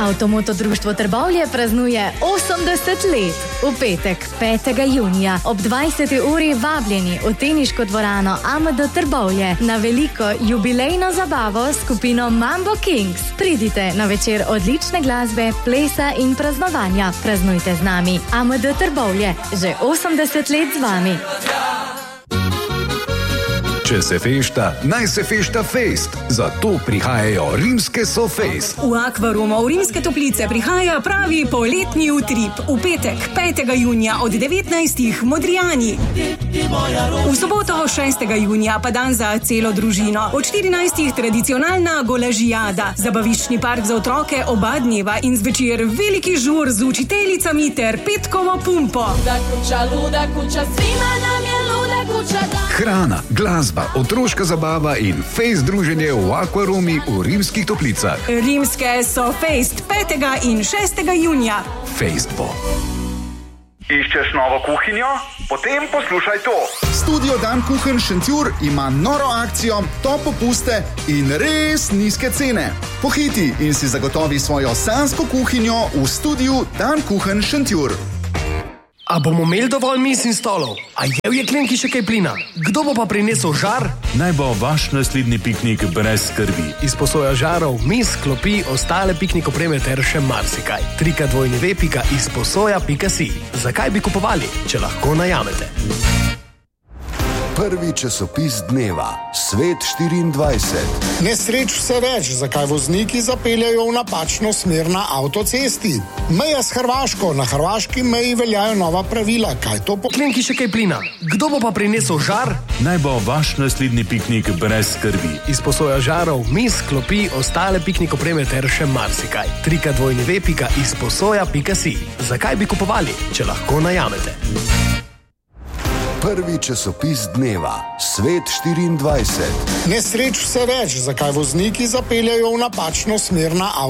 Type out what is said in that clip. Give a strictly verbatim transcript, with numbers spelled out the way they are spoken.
Avtomoto društvo Trbovlje praznuje osemdeset let. V petek, petega junija, ob dvajseti uri vabljeni v teniško dvorano A M D Trbovlje na veliko jubilejno zabavo s skupino Mambo Kings. Pridite na večer odlične glasbe, plesa in praznovanja. Praznujte z nami. A M D Trbovlje, že osemdeset let z vami. Če se fešta, naj se fešta fest. Zato prihajajo rimske SoFest. V Akvarumu v Rimske Toplice prihaja pravi poletni utrip. V petek, petega junija od devetnajstih Modrijani. V soboto, šestega junija pa dan za celo družino. Od štirinajstih tradicionalna golažijada. Zabaviščni park za otroke oba dneva in zvečer veliki žur z učiteljicami ter petkovo pumpo. Luda kuća, luda kuća, svima nam je luda kuća. Hrana, glasba, otroška zabava in fejst druženje v Akvarumi v Rimskih Toplicah. Rimske SoFest petega in šestega junija. Fejst bo. Iščeš novo kuhinjo? Potem poslušaj to. Studio Dan Kuchen Šentjur ima noro akcijo, top popuste in res nizke cene. Pohiti in si zagotovi svojo sanjsko kuhinjo v studiu Dan Kuchen Šentjur. A bomo imeli dovolj mis in stolov? A je v jeklenki še kaj plina? Kdo bo pa prinesel žar? Naj bo vaš naslednji piknik brez skrbi. Izposoja žarov, mis, klopi, ostale piknik opreme ter še marsikaj. trika dvojni ve pika izposoja pika si. Zakaj bi kupovali, če lahko najamete? Prvi časopis dneva, Svet štiriindvajset. Nesreč vse več, zakaj vozniki zapeljajo v napačno smer na avtocesti. Meja s Hrvaško, na hrvaški meji veljajo nova pravila. Kaj to po... Klinki še kaj plina? Kdo bo pa prinesel žar? Naj bo vaš naslednji piknik brez skrbi. Izposoja žarov, mis, klopi, ostale piknik opreme ter še marsikaj. trika dvojni ve pika izposoja pika si. Zakaj bi kupovali, če lahko najamete? Prvi časopis dneva, Svet štiriindvajset. Nesreč vse več, zakaj vozniki zapeljajo v napačno smer na avtocesti.